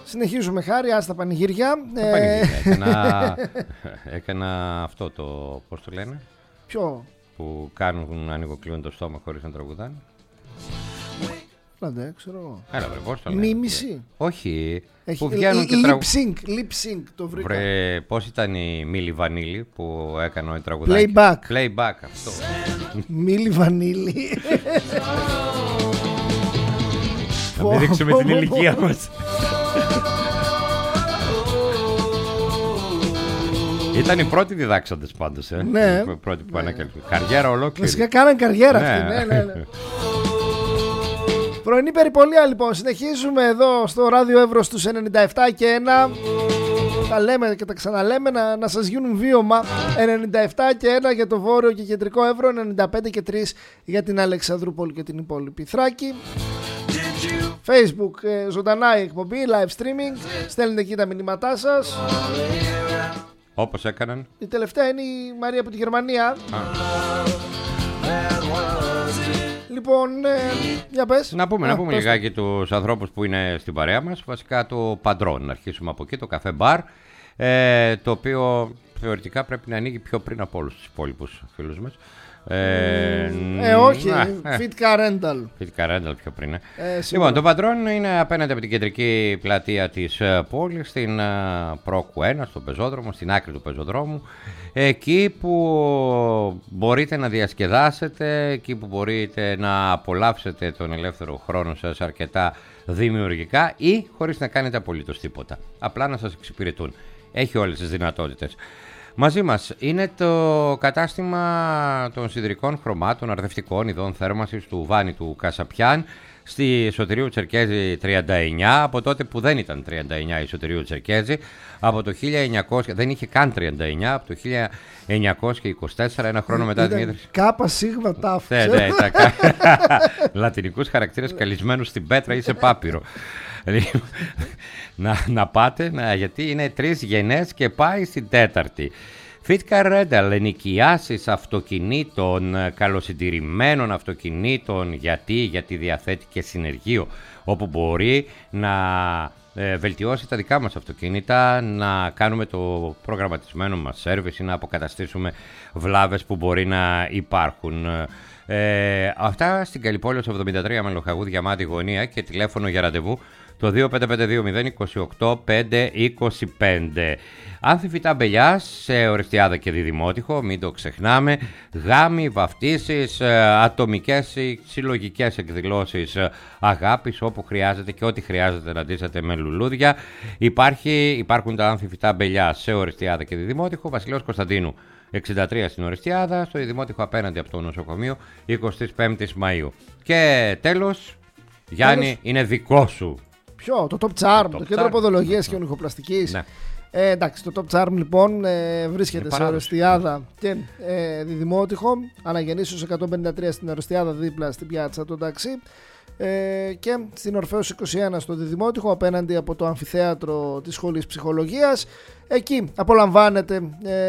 Συνεχίζουμε, Χάρη, άστα πανηγύρια. Έκανα αυτό το, πώς το λένε? Ποιο? Που κάνουν, ανοιγοκλίνουν το στόμα χωρίς να τραγουδάνε. Λάντε, ξέρω εγώ. Έλα βρε, πώς το λένε? Μίμηση. Όχι. Έχει, που βγαίνουν και τραγουδάνε. Lip sync, το βρήκα. Βρε, πώς ήταν η Μίλη Βανίλη που έκανε η τραγουδάκι? Playback, αυτό. Μίλη Βανίλη. Θα μην δείξουμε την ηλικία μας. Ήταν οι πρώτοι διδάξαντες πάντως, Ναι. Οι πρώτοι που ανακαλύπτουν. Καριέρα ολόκληρη. Βασικά κάναν καριέρα αυτή. Ναι. Πρωινή περιπολία λοιπόν. Συνεχίζουμε εδώ στο ράδιο Εύρος στους 97 και 1. Τα λέμε και τα ξαναλέμε να σας γίνουν βίωμα. 97 και 1 για το βόρειο και κεντρικό Εύρο. 95 και 3 για την Αλεξανδρούπολη και την υπόλοιπη Θράκη. Facebook, ζωντανά η εκπομπή, live streaming. Στέλνετε εκεί τα μηνύματά σας. Όπως έκαναν. Η τελευταία είναι η Μαρία από τη Γερμανία. Λοιπόν, για πες. Να πούμε λιγάκι τους ανθρώπους που είναι στην παρέα μας. Βασικά το Παντρόν, να αρχίσουμε από εκεί, το καφέ μπαρ, το οποίο θεωρητικά πρέπει να ανοίγει πιο πριν από όλους τους υπόλοιπους φίλους μας. Όχι, Fitka Rental. Fitka Rental πιο πριν. Λοιπόν, το Παντρόν είναι απέναντι από την κεντρική πλατεία της πόλης, στην Πρόκου 1, στον πεζόδρομο, στην άκρη του πεζοδρόμου. Εκεί που μπορείτε να διασκεδάσετε, εκεί που μπορείτε να απολαύσετε τον ελεύθερο χρόνο σας αρκετά δημιουργικά ή χωρίς να κάνετε απολύτως τίποτα. Απλά να σας εξυπηρετούν. Έχει όλες τις δυνατότητες. Μαζί μας είναι το κατάστημα των σιδηρικών χρωμάτων αρδευτικών ειδών θέρμανσης του Βάνη του Κασαπιάν στη Σωτηρίου Τσερκέζη 39, από τότε που δεν ήταν 39 η Σωτηρίου Τσερκέζη, από το 1900, δεν είχε καν 39, από το 1924, ένα χρόνο μετά την ίδρυση. Κάπα σίγμα τάφ. Λατινικούς χαρακτήρες καλυσμένους στην πέτρα ή σε πάπυρο. να πάτε, γιατί είναι 3 γενές και πάει στην 4η. Fitka Rental, ενοικιάσεις αυτοκινήτων, καλοσυντηρημένων αυτοκινήτων, γιατί διαθέτει και συνεργείο όπου μπορεί να βελτιώσει τα δικά μας αυτοκίνητα, να κάνουμε το προγραμματισμένο μας σέρβις ή να αποκαταστήσουμε βλάβες που μπορεί να υπάρχουν. Αυτά στην Καλλιπόλεως 73 Μελοχαγού, Διαμάτη Γωνία, και τηλέφωνο για ραντεβού το 2552-028-525. Άνθη φυτά Μπελιάς σε Ορεστιάδα και Διδημότυχο, μην το ξεχνάμε. Γάμοι, βαφτίσεις, ατομικές ή συλλογικές εκδηλώσεις αγάπης, όπου χρειάζεται και ό,τι χρειάζεται να ντύσετε με λουλούδια. Υπάρχουν τα Άνθη φυτά Μπελιάς σε Ορεστιάδα και Διδημότυχο, Βασιλέως Κωνσταντίνου 63 στην Ορεστιάδα, στο Διδημότυχο απέναντι από το νοσοκομείο 25 Μαΐου. Και τέλος, Γιάννη, είναι δικό σου. Ποιο? Το Top Charm, το κέντρο ποδολογίας και ονυχοπλαστικής. Ναι. Εντάξει, το Top Charm λοιπόν βρίσκεται σε Ορεστιάδα και Διδημότυχο, Αναγεννήσεως 153 στην Ορεστιάδα, δίπλα στην πιάτσα του ταξί, και στην Ορφέως 21 στο Διδημότυχο, απέναντι από το αμφιθέατρο της Σχολής Ψυχολογίας. Εκεί απολαμβάνετε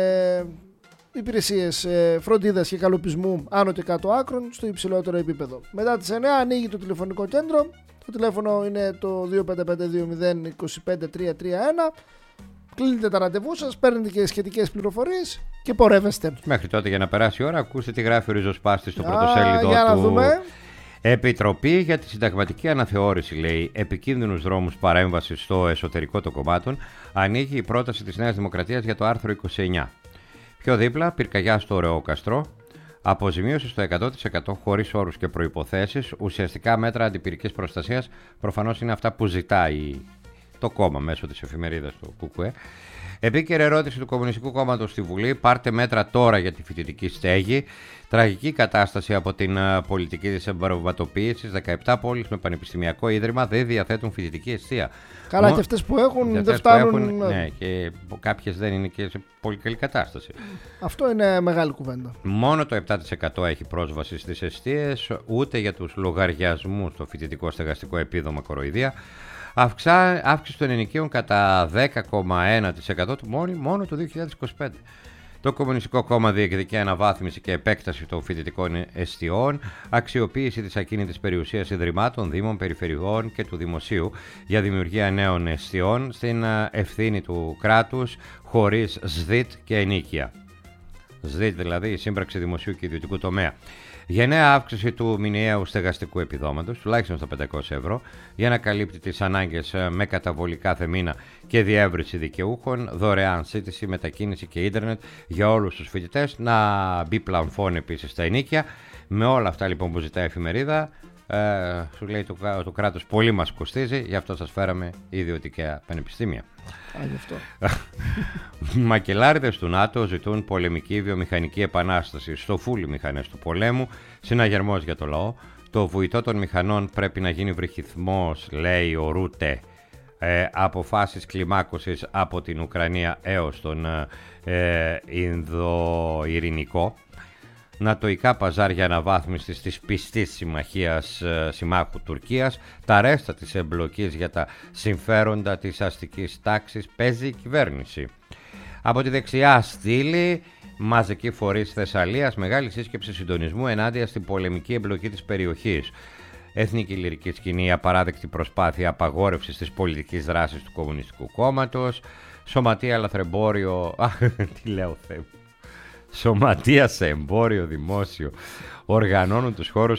υπηρεσίες φροντίδας και καλοπισμού άνω και κάτω άκρων στο υψηλότερο επίπεδο. Μετά τις 9 ανοίγει το τηλεφωνικό κέντρο. Το τηλέφωνο είναι το 2552-025-331. Κλείνετε τα ραντεβού σας, παίρνετε και σχετικές πληροφορίες και πορεύεστε. Μέχρι τότε, για να περάσει η ώρα, ακούστε τι γράφει ο Ριζοσπάστης στο πρωτοσέλιδο του. Δούμε. Επιτροπή για τη συνταγματική αναθεώρηση, λέει, επικίνδυνους δρόμους παρέμβασης στο εσωτερικό των κομμάτων. Ανοίγει η πρόταση της Νέας Δημοκρατίας για το άρθρο 29. Πιο δίπλα, πυρκαγιά στο Ρεόκαστρο. Αποζημίωση στο 100% χωρίς όρους και προϋποθέσεις. Ουσιαστικά μέτρα αντιπυρικής προστασίας. Προφανώς είναι αυτά που ζητάει το κόμμα μέσω της εφημερίδας του ΚΚΕ. Επίκαιρη ερώτηση του Κομμουνιστικού Κόμματος στη Βουλή. Πάρτε μέτρα τώρα για τη φοιτητική στέγη. Τραγική κατάσταση από την πολιτική της εμπορευματοποίησης. 17 πόλεις με πανεπιστημιακό ίδρυμα δεν διαθέτουν φοιτητική εστία. Καλά, και αυτές που έχουν δεν φτάνουν. Ναι, και κάποιες δεν είναι και σε πολύ καλή κατάσταση. Αυτό είναι μεγάλη κουβέντα. Μόνο το 7% έχει πρόσβαση στις εστίες, ούτε για τους λογαριασμούς στο φοιτητικό στεγαστικό επίδομα κοροϊδία. Αύξηση των ενοικίων κατά 10,1% μόνο το 2025. Το Κομμουνιστικό Κόμμα διεκδικεί αναβάθμιση και επέκταση των φοιτητικών εστιών, αξιοποίηση της ακίνητης περιουσίας ιδρυμάτων, δήμων, περιφερειών και του δημοσίου για δημιουργία νέων εστιών στην ευθύνη του κράτους, χωρίς ΣΔΙΤ και ενίκεια. ΣΔΙΤ δηλαδή η σύμπραξη δημοσίου και ιδιωτικού τομέα. Γενναία αύξηση του μηνιαίου στεγαστικού επιδόματος, τουλάχιστον στα 500 ευρώ, για να καλύπτει τις ανάγκες με καταβολή κάθε μήνα και διεύρυνση δικαιούχων, δωρεάν σύντηση, μετακίνηση και ίντερνετ για όλους τους φοιτητές, να μπει πλαμφόν επίσης στα ενίκια. Με όλα αυτά λοιπόν που ζητάει η εφημερίδα, σου λέει το κράτος πολύ μας κοστίζει, γι' αυτό σας φέραμε ιδιωτικά πανεπιστήμια. Γι' αυτό. Μακελάριδες του ΝΑΤΟ ζητούν πολεμική βιομηχανική επανάσταση. Στο φούλι μηχανές του πολέμου, συναγερμός για το λαό. Το βουητό των μηχανών πρέπει να γίνει βρυχυθμός, λέει ο Ρούτε. Αποφάσεις κλιμάκωσης από την Ουκρανία έως τον Ινδοειρηνικό. Νατοϊκά παζάρια αναβάθμισης της πιστής συμμαχίας συμμάχου Τουρκίας, τα ρέστα της εμπλοκής για τα συμφέροντα της αστικής τάξης παίζει η κυβέρνηση. Από τη δεξιά στήλη, μαζική φορείς Θεσσαλίας, μεγάλη σύσκεψη συντονισμού ενάντια στην πολεμική εμπλοκή της περιοχής. Εθνική λυρική σκηνή, απαράδεκτη προσπάθεια απαγόρευσης της πολιτικής δράσης του Κομμουνιστικού Κόμματος, σωματεία λαθρεμπόριο, τι λέω Θεέ, σωματεία σε εμπόριο δημόσιο, οργανώνουν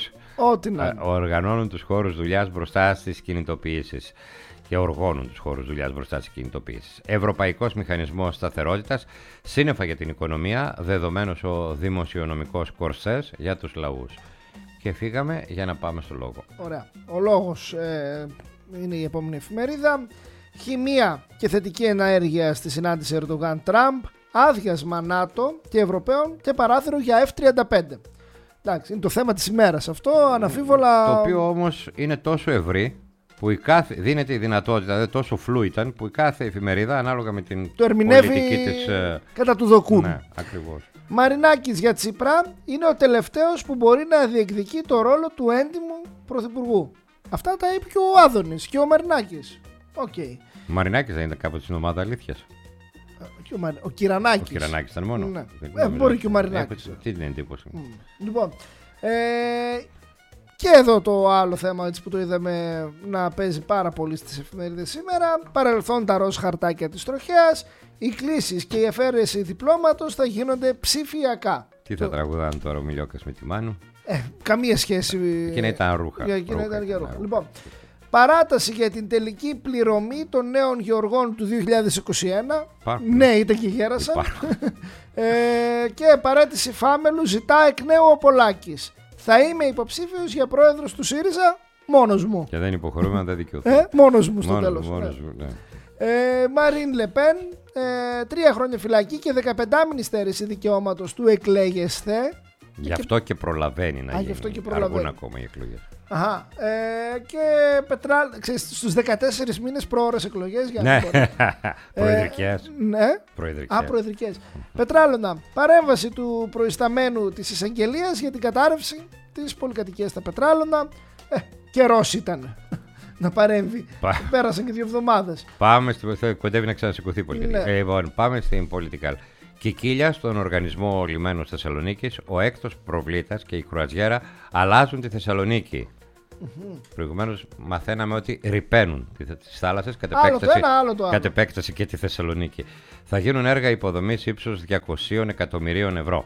τους χώρους δουλειάς μπροστά στις κινητοποιήσεις και οργώνουν τους χώρους δουλειάς μπροστά στις κινητοποιήσεις. Ευρωπαϊκός μηχανισμός σταθερότητας, σύννεφα για την οικονομία, δεδομένος ο δημοσιονομικός κορσές για τους λαούς. Και φύγαμε για να πάμε στο λόγο. Ωραία. Ο λόγος είναι η επόμενη εφημερίδα. Χημεία και θετική ενέργεια στη συνάντηση Ερντογάν-Τραμπ. Άδειασμα ΝΑΤΟ και Ευρωπαίων και παράθυρο για F-35. Εντάξει, είναι το θέμα της ημέρας αυτό, αναφίβολα. Το οποίο όμως είναι τόσο ευρύ που δίνεται η δυνατότητα, δηλαδή τόσο φλού ήταν, που η κάθε εφημερίδα ανάλογα με την πολιτική της. Κατά του δοκούν. Ναι, ακριβώς. Μαρινάκης για Τσίπρα είναι ο τελευταίος που μπορεί να διεκδικεί το ρόλο του έντιμου πρωθυπουργού. Αυτά τα είπε και ο Άδωνης και ο Μαρινάκης. Okay. Ο Μαρινάκης δεν ήταν κάποτε στην ομάδα αλήθειας? Ο Κυρανάκης. Ο Κυρανάκης ήταν μόνο. Ναι. Μπορεί και ο Μαρινάκης. Τι είναι εντύπωση. Λοιπόν, και εδώ το άλλο θέμα έτσι, που το είδαμε να παίζει πάρα πολύ στις εφημερίδες σήμερα. Παρελθόν τα ροζ χαρτάκια της τροχέας. Οι κλήσεις και η εφαίρεση διπλώματος θα γίνονται ψηφιακά. Τι θα τραγουδάνε τώρα ο Μιλιόκας με τη Μάνου? Καμία σχέση. Εκείνα ήταν ρούχα. Λοιπόν, παράταση για την τελική πληρωμή των νέων γεωργών του 2021. Ναι, ήταν και γέρασαν. Και παρέτηση Φάμελου ζητά εκ νέου ο Πολάκης. Θα είμαι υποψήφιος για πρόεδρος του ΣΥΡΙΖΑ μόνος μου. Και δεν υποχωρούμε αν δεν δικαιωθεί. Μόνος μου στο τέλος. Ναι. Μαρίν Λεπέν, 3 χρόνια φυλακή και 15μηνη στέρηση δικαιώματος του εκλέγεσθε. Γι' αυτό και προλαβαίνει να γίνει. Αργούν ακόμα οι εκλογές. Και στους 14 μήνες πρόωρες εκλογές. Ναι, προεδρικές. Ναι, προεδρικές. Πετράλωνα, παρέμβαση του προϊσταμένου της εισαγγελίας για την κατάρρευση της πολυκατοικίας στα Πετράλωνα. Καιρός ήταν να παρέμβει. Πέρασαν και 2 εβδομάδες. Κοντεύει να ξανασηκωθεί η πολυκατοικία. Λοιπόν, πάμε στην Political. Κικίλια στον οργανισμό λιμένου Θεσσαλονίκης, ο έκτος προβλήτας και η κρουαζιέρα αλλάζουν τη Θεσσαλονίκη. Προηγουμένως μαθαίναμε ότι ρυπαίνουν τις θάλασσες, κατ' επέκταση και τη Θεσσαλονίκη. Θα γίνουν έργα υποδομής ύψους 200 εκατομμυρίων ευρώ.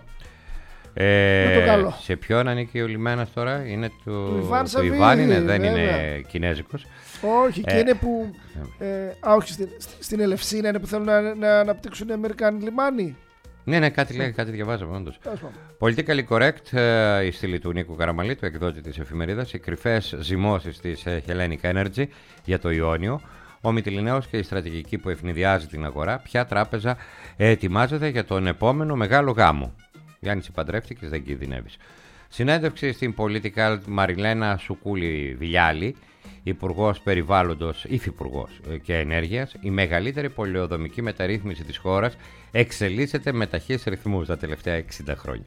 Σε ποιον ανήκει ο λιμένας τώρα? Είναι του Ιβάν, δεν είναι κινέζικος. Όχι, και είναι που. Όχι, στην Ελευσίνα είναι που θέλουν να αναπτύξουν Αμερικάνοι λιμάνι. Ναι, κάτι λέει, κάτι διαβάζαμε όντως. Politically correct, η στήλη του Νίκου Καραμαλή, του εκδότη της εφημερίδας, οι κρυφές ζυμώσεις της Hellenic Energy για το Ιόνιο, ο Μυτιληναίος και η στρατηγική που ευνηδιάζει την αγορά, ποια τράπεζα ετοιμάζεται για τον επόμενο μεγάλο γάμο. Γιάννης, παντρεύτηκες, δεν κινδυνεύεις. Συνέντευξη στην Political Μαριλένα Σουκούλη-Βιλιάλη, Υπουργός Περιβάλλοντος, Υφυπουργός και Ενέργειας. Η μεγαλύτερη πολεοδομική μεταρρύθμιση της χώρας εξελίσσεται με ταχύς ρυθμούς τα τελευταία 60 χρόνια.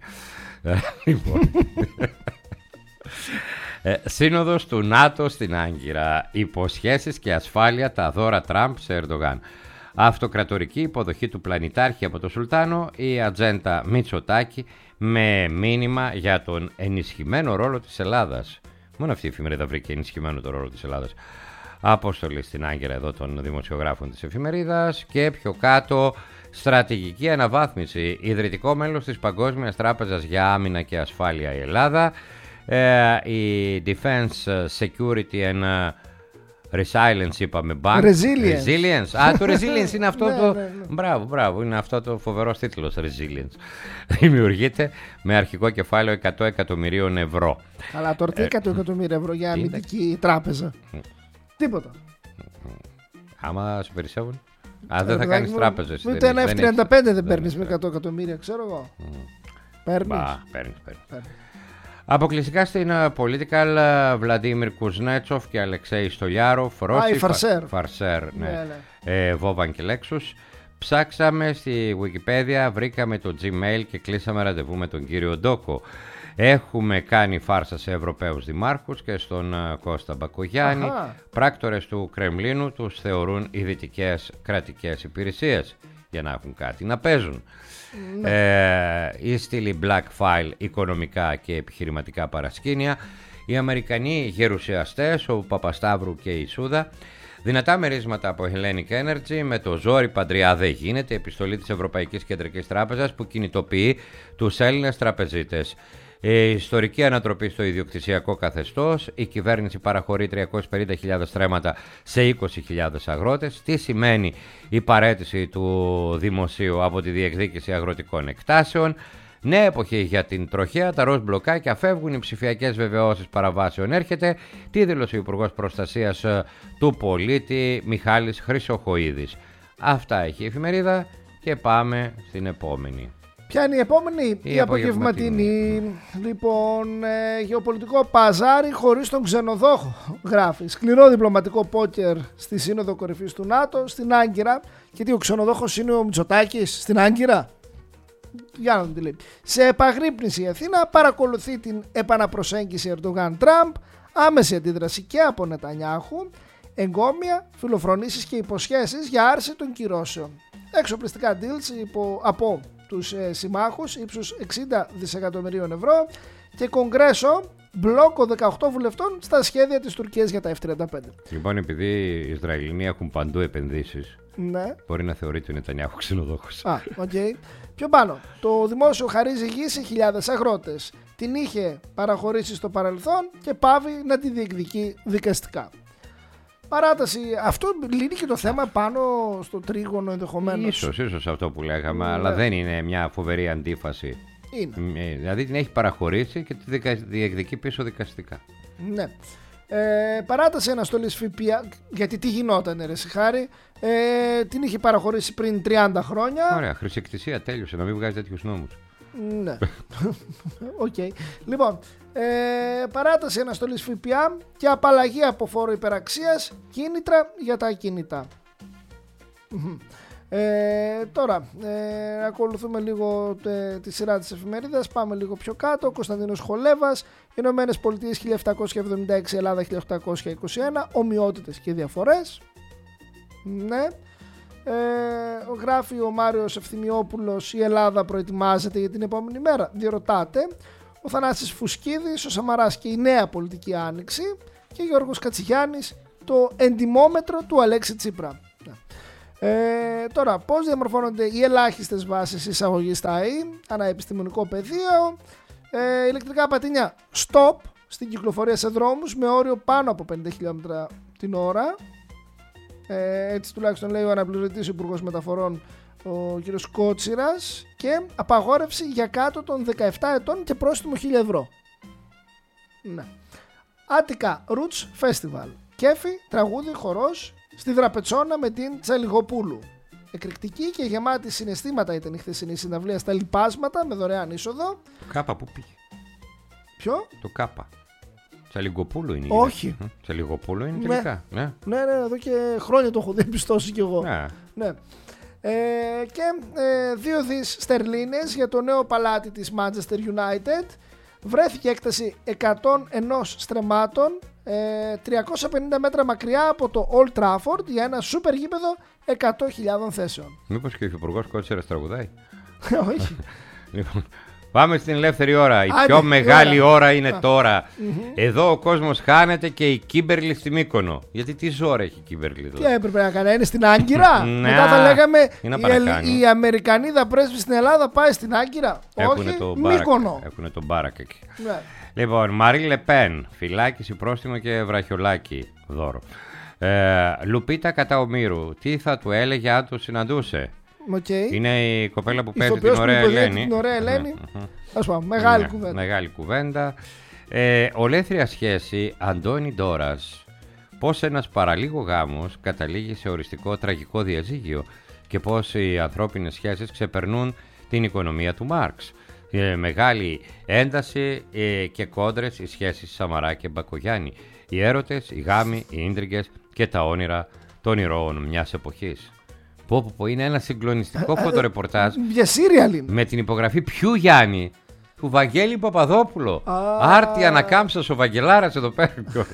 Σύνοδος του ΝΑΤΟ στην Άγκυρα. Υποσχέσεις και ασφάλεια, τα δώρα Τραμπ σε Ερντογάν. Αυτοκρατορική υποδοχή του πλανητάρχη από τον Σουλτάνο, η ατζέντα Μητσοτάκη με μήνυμα για τον ενισχυμένο ρόλο της Ελλάδας. Μόνο αυτή η εφημερίδα βρήκε ενισχυμένο το ρόλο της Ελλάδας. Αποστολή στην Άγκυρα εδώ των δημοσιογράφων της εφημερίδας. Και πιο κάτω, στρατηγική αναβάθμιση, ιδρυτικό μέλος της Παγκόσμιας Τράπεζας για Άμυνα και Ασφάλεια η Ελλάδα. Η Defense Security and Resilience είπαμε. Resilience. Το Resilience είναι αυτό το... Μπράβο, είναι αυτό το φοβερός τίτλος, Resilience. Δημιουργείται με αρχικό κεφάλαιο 100 εκατομμυρίων ευρώ. Αλλά τώρα τι 100 εκατομμύρια ευρώ για αμυντική τράπεζα? Τίποτα. Άμα σου περισσεύουν. Δεν θα κάνεις τράπεζες. Ούτε ένα F-35 δεν παίρνεις με 100 εκατομμύρια, ξέρω εγώ. Παίρνεις. Αποκλειστικά στην Political, Βλαντίμιρ Κουζνέτσοφ και Αλεξέη Στολιάροφ, Ρώσοι, Φαρσέρ, Βόβαν και Λέξους. Ψάξαμε στη Wikipedia, βρήκαμε το Gmail και κλείσαμε ραντεβού με τον κύριο Ντόκο. Έχουμε κάνει φάρσα σε Ευρωπαίους δημάρχους και στον Κώστα Μπακογιάννη. Πράκτορες του Κρεμλίνου τους θεωρούν οι δυτικές κρατικές υπηρεσίες για να έχουν κάτι να παίζουν. Η στήλη Black File, οικονομικά και επιχειρηματικά παρασκήνια. Οι Αμερικανοί γερουσιαστές, ο Παπασταύρου και η Σούδα. Δυνατά μερίσματα από Hellenic Energy, με το ζόρι παντριά δεν γίνεται. Επιστολή της Ευρωπαϊκής Κεντρικής Τράπεζας που κινητοποιεί τους Έλληνες τραπεζίτες. Η ιστορική ανατροπή στο ιδιοκτησιακό καθεστώς. Η κυβέρνηση παραχωρεί 350.000 στρέμματα σε 20.000 αγρότες. Τι σημαίνει η παραίτηση του δημοσίου από τη διεκδίκηση αγροτικών εκτάσεων. Νέα εποχή για την τροχέα, τα ροζ μπλοκάκια φεύγουν, οι ψηφιακές βεβαιώσεις παραβάσεων έρχεται. Τι δήλωσε ο Υπουργός Προστασίας του Πολίτη Μιχάλης Χρυσοχοΐδης. Αυτά έχει η εφημερίδα και πάμε στην επόμενη. Ποια είναι η επόμενη? Η απογευματινή. Λοιπόν, γεωπολιτικό παζάρι χωρίς τον ξενοδόχο, γράφει. Σκληρό διπλωματικό πόκερ στη Σύνοδο Κορυφής του ΝΑΤΟ στην Άγκυρα. Γιατί ο ξενοδόχος είναι ο Μητσοτάκης στην Άγκυρα. Για να τη λέει. Σε επαγρύπνηση η Αθήνα παρακολουθεί την επαναπροσέγγιση Ερντογάν-Τραμπ. Άμεση αντίδραση και από Νετανιάχου. Εγκόμια, φιλοφρονήσεις και υποσχέσεις για άρση των κυρώσεων. Εξοπλιστικά deals από τους συμμάχους ύψους 60 δισεκατομμυρίων ευρώ και κογκρέσο μπλόκο 18 βουλευτών στα σχέδια της Τουρκίας για τα F-35. Λοιπόν, επειδή οι Ισραηλινοί έχουν παντού επενδύσεις, ναι, μπορεί να θεωρείται ο Νετανιάχου ξενοδόχος. Okay. Πιο πάνω, το δημόσιο χαρίζει γη σε χιλιάδες αγρότες. Την είχε παραχωρήσει στο παρελθόν και πάβει να τη διεκδικεί δικαστικά. Παράταση, αυτό λύνει και το θέμα πάνω στο τρίγωνο ενδεχομένως. Ίσως αυτό που λέγαμε, αλλά δεν είναι μια φοβερή αντίφαση. Είναι. Δηλαδή την έχει παραχωρήσει και τη διεκδικεί πίσω δικαστικά. Ναι. Παράταση αναστολής ΦΠΑ, γιατί τι γινόταν ρε Σιχάρη, την είχε παραχωρήσει πριν 30 χρόνια. Ωραία, χρησιεκτησία τέλειωσε, να μην βγάζει τέτοιους νόμους. Ναι. Okay. Λοιπόν, παράταση αναστολής ΦΠΑ και απαλλαγή από φόρο υπεραξίας, κίνητρα για τα ακίνητα. Τώρα ακολουθούμε λίγο τη σειρά της εφημερίδας. Πάμε λίγο πιο κάτω. Κωνσταντίνος Χολέβας, Ηνωμένες Πολιτείες 1776, Ελλάδα 1821, ομοιότητες και διαφορές. Ναι. Γράφει ο Μάριος Ευθυμιόπουλος, η Ελλάδα προετοιμάζεται για την επόμενη μέρα, διερωτάται. Ο Θανάσης Φουσκίδης, ο Σαμαράς και η νέα πολιτική άνοιξη. Και Γιώργος Κατσιγιάννης, το εντιμόμετρο του Αλέξη Τσίπρα. Τώρα, πώς διαμορφώνονται οι ελάχιστες βάσεις εισαγωγής στα ΑΕΗ, αναεπιστημονικό πεδίο. Ηλεκτρικά πατίνια stop στην κυκλοφορία σε δρόμους με όριο πάνω από 50 χιλιόμετρα την ώρα. Έτσι τουλάχιστον λέει ο αναπληρωτής Υπουργός Μεταφορών, ο κ. Κότσιρας. Και απαγόρευση για κάτω των 17 ετών και πρόστιμο 1.000 ευρώ. Ναι. Άτικα Roots Festival. Κέφι, τραγούδι, χορός στη Δραπετσόνα με την Τσαλιγοπούλου. Εκρηκτική και γεμάτη συναισθήματα ήταν η χθεσινή συναυλία στα Λιπάσματα με δωρεάν είσοδο. Το Κάπα που πήγε? Ποιο? Το Κάπα. Τσαλιγοπούλου είναι? Όχι. Τσαλιγοπούλου είναι τελικά. Ναι, εδώ και χρόνια το έχω διαπιστώσει κι εγώ. Ναι. Και 2 δις στερλίνες για το νέο παλάτι της Manchester United. Βρέθηκε έκταση 101 στρεμμάτων 350 μέτρα μακριά από το Old Trafford για ένα σούπερ γήπεδο 100.000 θέσεων. Μήπως και ο Υφυπουργός Κότσερας τραγουδάει? Όχι. Λοιπόν, πάμε στην ελεύθερη ώρα. Η πιο μεγάλη ώρα είναι τώρα. Εδώ ο κόσμος χάνεται και η Κίμπερλι στη Μύκονο. Γιατί τι ζώρα έχει η Κίμπερλι? Τι έπρεπε να κάνει? Είναι στην Άγκυρα? Μετά θα λέγαμε η Αμερικανίδα πρέσβη στην Ελλάδα πάει στην Άγκυρα. Όχι, Μύκονο. Έχουν τον Μπάρακ εκεί. Λοιπόν, Μαρί Λεπέν, φυλάκιση, πρόστιμο και βραχιολάκι δώρο. Λουπίτα Καταομήρου, τι θα του έλεγε αν το συναντούσε? Okay. Είναι η κοπέλα που παίζει την ωραία Ελένη. Την ωραία Ελένη. Ας πούμε, μεγάλη κουβέντα. Ολέθρια σχέση Αντώνη Ντόρας. Πώς ένας παραλίγο γάμος καταλήγει σε οριστικό τραγικό διαζύγιο και πώς οι ανθρώπινες σχέσεις ξεπερνούν την οικονομία του Μάρξ. Μεγάλη ένταση και κόντρες οι σχέσεις Σαμαρά και Μπακογιάννη. Οι έρωτες, οι γάμοι, οι ίντριγκες και τα όνειρα των ηρώων μιας εποχής. Πω, είναι ένα συγκλονιστικό φωτορεπορτάζ. Για σύριαλ είναι. Με την υπογραφή ποιου Γιάννη? Του Βαγγέλη Παπαδόπουλο. Άρτη ανακάμψας ο Βαγγελάρας εδώ πέρα.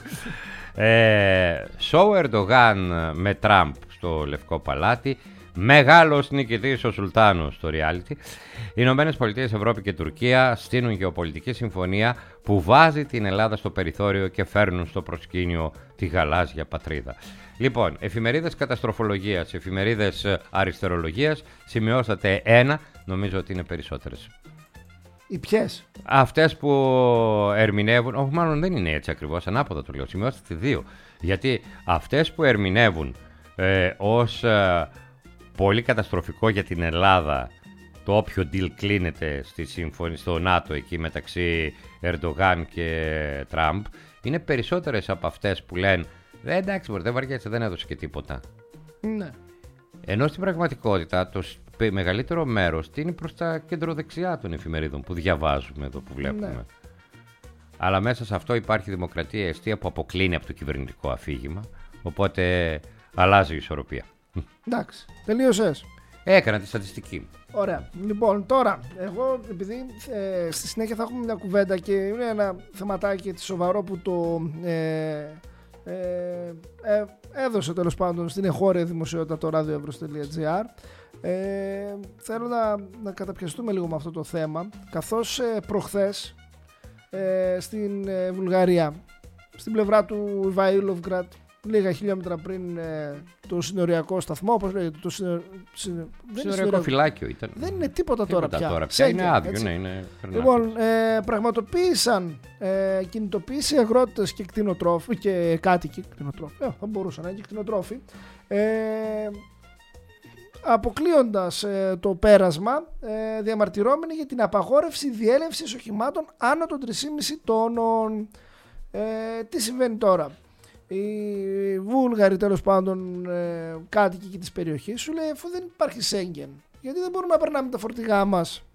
Σόου Ερντογάν με Τραμπ στο Λευκό Παλάτι. Μεγάλος νικητής ο Σουλτάνος στο reality. Οι Ηνωμένες Πολιτείες, Ευρώπη και Τουρκία στείνουν γεωπολιτική συμφωνία που βάζει την Ελλάδα στο περιθώριο και φέρνουν στο προσκήνιο τη γαλάζια πατρίδα. Λοιπόν, εφημερίδες καταστροφολογίας, εφημερίδες αριστερολογίας, σημειώσατε ένα, νομίζω ότι είναι περισσότερες. Οι ποιες? Αυτές που ερμηνεύουν, όχι μάλλον δεν είναι έτσι ακριβώς, ανάποδα το λέω, σημειώσατε δύο. Γιατί αυτές που ερμηνεύουν ως πολύ καταστροφικό για την Ελλάδα το όποιο deal κλείνεται στη σύμφωνη, στο ΝΑΤΟ εκεί μεταξύ Ερντογάν και Τραμπ, είναι περισσότερες από αυτές που λένε εντάξει μπορεί, δεν βαριέσαι, δεν έδωσε και τίποτα. Ναι. Ενώ στην πραγματικότητα το μεγαλύτερο μέρος είναι προς τα κεντροδεξιά των εφημερίδων που διαβάζουμε εδώ, που βλέπουμε. Ναι. Αλλά μέσα σε αυτό υπάρχει δημοκρατία εστία που αποκλίνει από το κυβερνητικό αφήγημα, οπότε αλλάζει η ισορροπία. Εντάξει, τελείωσες? Έκανα τη στατιστική μου. Ωραία. Λοιπόν, τώρα, εγώ επειδή στη συνέχεια θα έχουμε μια κουβέντα και είναι ένα θεματάκι σοβαρό που το έδωσε τέλος πάντων στην εγχώρια δημοσιότητα το radioevros.gr. Θέλω να καταπιαστούμε λίγο με αυτό το θέμα, καθώς προχθές στην Βουλγαρία, στην πλευρά του Ιβαϊλοβγκραντ, λίγα χιλιόμετρα πριν το συνοριακό σταθμό, όπως λέγεται, το συνοριακό φυλάκιο ήταν. Δεν είναι τίποτα τώρα πια. Είναι άδειο, ναι, είναι. Λοιπόν, πραγματοποίησαν κινητοποίηση αγρότες και κτηνοτρόφοι και κάτοικοι κτηνοτρόφοι, θα μπορούσαν να είναι και κτηνοτρόφοι, αποκλείοντας το πέρασμα, διαμαρτυρώμενοι για την απαγόρευση διέλευσης οχημάτων άνω των 3,5 τόνων. Τι συμβαίνει τώρα? Οι Βούλγαροι, τέλος πάντων, κάτοικοι και της περιοχής, σου λέει αφού δεν υπάρχει Σέγγεν, γιατί δεν μπορούμε να περνάμε τα φορτηγά μας,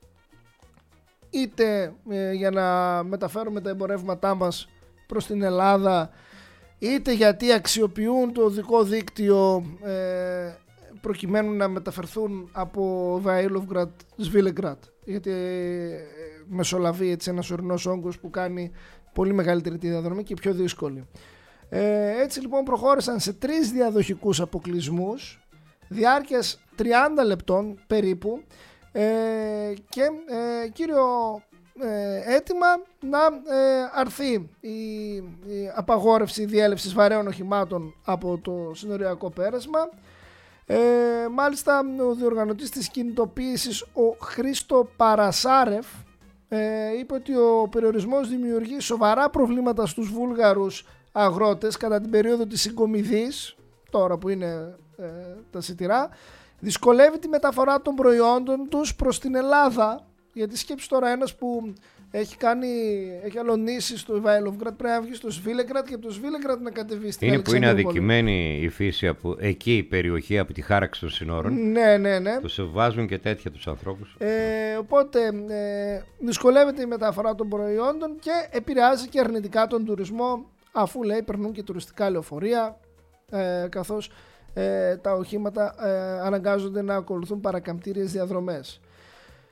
είτε για να μεταφέρουμε τα εμπορεύματά μας προς την Ελλάδα, είτε γιατί αξιοποιούν το οδικό δίκτυο προκειμένου να μεταφερθούν από Βαϊλοβγκραντ Σβίλεγκραντ, γιατί μεσολαβεί έτσι ένας ορεινός όγκος που κάνει πολύ μεγαλύτερη τη διαδρομή και πιο δύσκολη. Έτσι λοιπόν προχώρησαν σε 3 διαδοχικούς αποκλεισμούς διάρκειας 30 λεπτών περίπου και κύριο αίτημα να αρθεί η απαγόρευση διέλευσης βαρέων οχημάτων από το συνοριακό πέρασμα. Μάλιστα ο διοργανωτής της κινητοποίησης, ο Χρήστο Παρασάρεφ, είπε ότι ο περιορισμός δημιουργεί σοβαρά προβλήματα στους Βούλγαρους αγρότες κατά την περίοδο της συγκομιδής, τώρα που είναι τα σιτηρά, δυσκολεύει τη μεταφορά των προϊόντων τους προς την Ελλάδα, γιατί σκέψου τώρα ένας που έχει αλωνίσει στο Ιβαϊλοβγκραντ πρέπει να βγει στο Σβίλεγκραντ και από το Σβίλεγκραντ να κατεβεί στην Αλεξανδρούπολη. Είναι που είναι αδικημένη η φύση από εκεί η περιοχή, από τη χάραξη των συνόρων. Ναι. Τους βάζουν και τέτοια τους ανθρώπους. Οπότε δυσκολεύεται η μεταφορά των προϊόντων και επηρεάζει και αρνητικά τον τουρισμό, αφού λέει περνούν και τουριστικά λεωφορεία, καθώς τα οχήματα αναγκάζονται να ακολουθούν παρακαμπτήριες διαδρομές.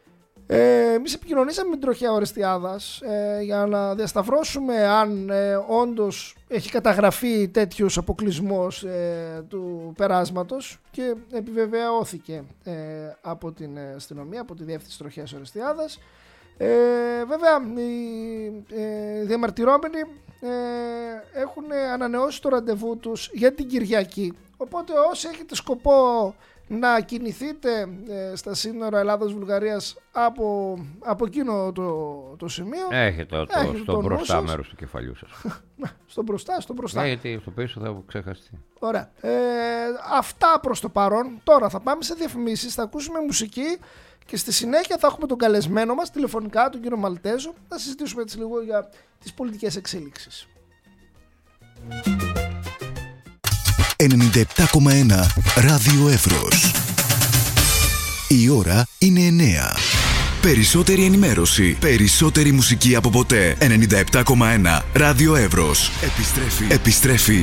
Εμείς επικοινωνήσαμε με την τροχιά Ορεστιάδας για να διασταυρώσουμε αν όντως έχει καταγραφεί τέτοιος αποκλεισμός του περάσματος, και επιβεβαιώθηκε από την αστυνομία, από τη διεύθυνση τροχιάς Ορεστιάδας. Βέβαια οι διαμαρτυρόμενοι έχουν ανανεώσει το ραντεβού τους για την Κυριακή, οπότε όσοι έχετε σκοπό να κινηθείτε στα σύνορα Ελλάδας-Βουλγαρίας από εκείνο το σημείο, έχετε στο μπροστά μέρος του κεφαλιού σας. στο μπροστά. Γιατί στο πίσω θα ξεχαστεί. Ωραία. Αυτά προς το παρόν. Τώρα θα πάμε σε διαφημίσεις, θα ακούσουμε μουσική και στη συνέχεια θα έχουμε τον καλεσμένο μας τηλεφωνικά, τον κύριο Μαλτέζο. Θα συζητήσουμε έτσι λίγο για τις πολιτικές εξέλιξεις. 97,1 Ράδιο Εύρος. Η ώρα είναι 9. Περισσότερη ενημέρωση, περισσότερη μουσική από ποτέ. 97,1 Ράδιο Εύρος. Επιστρέφει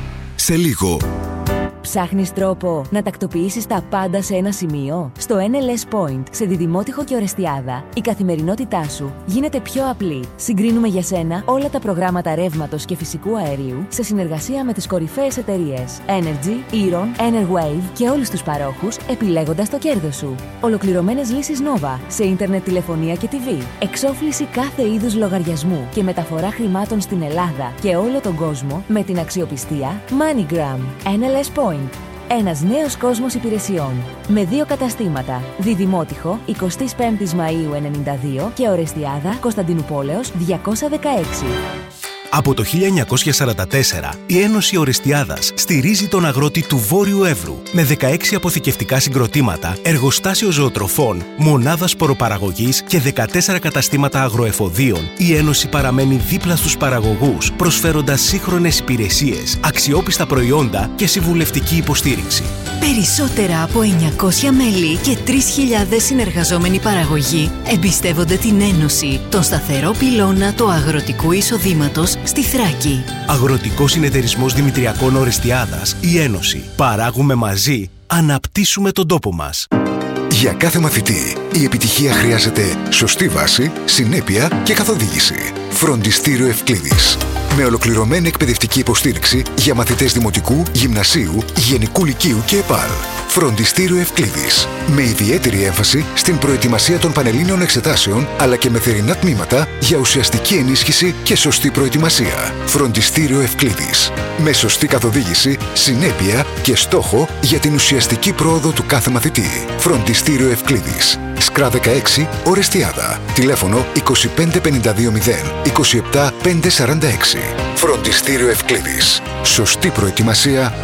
σε λίγο. Ψάχνεις τρόπο να τακτοποιήσεις τα πάντα σε ένα σημείο? Στο NLS Point, σε Διδημότυχο και Ορεστιάδα, η καθημερινότητά σου γίνεται πιο απλή. Συγκρίνουμε για σένα όλα τα προγράμματα ρεύματος και φυσικού αερίου σε συνεργασία με τις κορυφαίες εταιρείες Energy, Eron, Enerwave και όλους τους παρόχους, επιλέγοντας το κέρδος σου. Ολοκληρωμένες λύσεις Nova σε ίντερνετ, τηλεφωνία και TV. Εξόφληση κάθε είδους λογαριασμού και μεταφορά χρημάτων στην Ελλάδα και όλο τον κόσμο με την αξιοπιστία MoneyGram. NLS Point. Ένας νέος κόσμος υπηρεσιών. Με 2 καταστήματα. Διδημότυχο, 25 Μαΐου 92 και Ορεστιάδα, Κωνσταντινουπόλεως 216. Από το 1944, η Ένωση Ορεστιάδας στηρίζει τον αγρότη του Βόρειου Εύρου με 16 αποθηκευτικά συγκροτήματα, εργοστάσιο ζωοτροφών, μονάδα σποροπαραγωγής και 14 καταστήματα αγροεφοδίων. Η Ένωση παραμένει δίπλα στους παραγωγούς, προσφέροντας σύγχρονες υπηρεσίες, αξιόπιστα προϊόντα και συμβουλευτική υποστήριξη. Περισσότερα από 900 μέλη και 3.000 συνεργαζόμενοι παραγωγοί εμπιστεύονται την Ένωση, τον σταθερό πυλώνα του αγροτικού εισοδήματος στη Θράκη. Αγροτικός Συνεταιρισμός Δημητριακών Ορεστιάδας, η Ένωση. Παράγουμε μαζί, αναπτύσσουμε τον τόπο μας. Για κάθε μαθητή, η επιτυχία χρειάζεται σωστή βάση, συνέπεια και καθοδήγηση. Φροντιστήριο Ευκλήδης. Με ολοκληρωμένη εκπαιδευτική υποστήριξη για μαθητές δημοτικού, γυμνασίου, γενικού λυκείου και ΕΠΑΛ. Φροντιστήριο Ευκλήδης. Με ιδιαίτερη έμφαση στην προετοιμασία των πανελλήνιων εξετάσεων, αλλά και με θερινά τμήματα για ουσιαστική ενίσχυση και σωστή προετοιμασία. Φροντιστήριο Ευκλήδης. Με σωστή καθοδήγηση, συνέπεια και στόχο για την ουσιαστική πρόοδο του κάθε μαθητή. Φροντιστήριο Ευκλήδης. Σκρά 16, Ορεστιάδα. Τηλέφωνο 25520 27546. Φροντιστήριο Ευκλήδης. Σωστή προετοιμασία,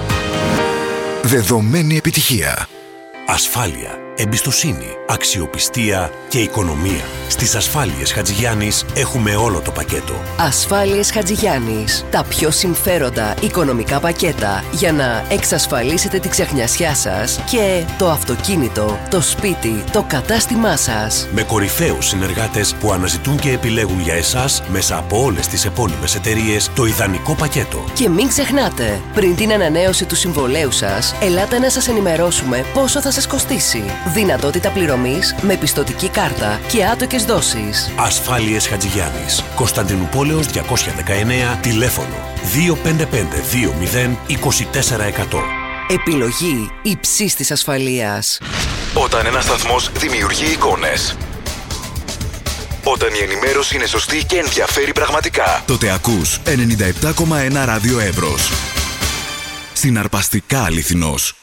δεδομένη επιτυχία. Ασφάλεια, εμπιστοσύνη, αξιοπιστία και οικονομία. Στις Ασφάλειες Χατζηγιάννης έχουμε όλο το πακέτο. Ασφάλειες Χατζηγιάννης. Τα πιο συμφέροντα οικονομικά πακέτα για να εξασφαλίσετε τη ξεχνιασιά σας και το αυτοκίνητο, το σπίτι, το κατάστημά σας. Με κορυφαίους συνεργάτες που αναζητούν και επιλέγουν για εσάς μέσα από όλες τις επώνυμες εταιρείες το ιδανικό πακέτο. Και μην ξεχνάτε, πριν την ανανέωση του συμβολέου σας, ελάτε να σας ενημερώσουμε πόσο θα σας κοστίσει. Δυνατότητα πληρωμής με πιστωτική κάρτα και άτοκες δόσεις. Ασφάλειες Χατζηγιάννης. Κωνσταντινουπόλεως 219, τηλέφωνο 25520 2400. Επιλογή υψίστης ασφαλείας. Όταν ένας σταθμός δημιουργεί εικόνες, όταν η ενημέρωση είναι σωστή και ενδιαφέρει πραγματικά, τότε ακούς 97,1 Ράδιο Εύρος. Συναρπαστικά αληθινός.